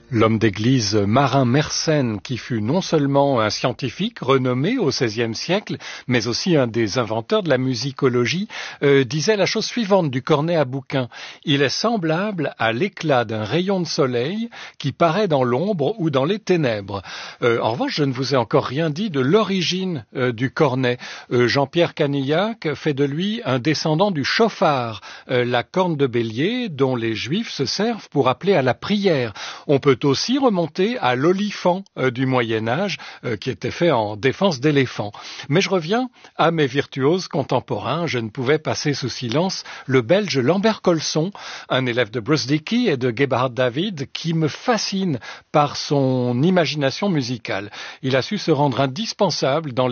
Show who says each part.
Speaker 1: L'homme d'église Marin Mersenne, qui fut non seulement un scientifique renommé au XVIe siècle, mais aussi un des inventeurs de la musicologie, disait la chose suivante du cornet à bouquin. Il est semblable à l'éclat d'un rayon de soleil qui paraît dans l'ombre ou dans les ténèbres. En revanche, je ne vous ai encore rien dit de l'origine du cornet. Jean-Pierre Canillac fait de lui un descendant du chauffard, la corne de bélier dont les Juifs se servent pour appeler à la prière. On peut aussi remonter à l'olifant du Moyen-Âge qui était fait en défense d'éléphants. Mais je reviens à mes virtuoses contemporains. Je ne pouvais passer sous silence le Belge Lambert Colson, un élève de Bruce Dickey et de Gebhard David, qui me fascine par son imagination musicale. Il a su se rendre indispensable dans